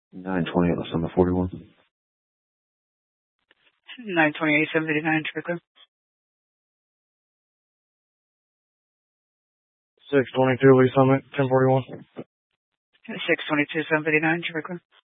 928, let's send the 41. 928, 789, Trigger. 622, Lee Summit, 1041. 622, 789, Trigger.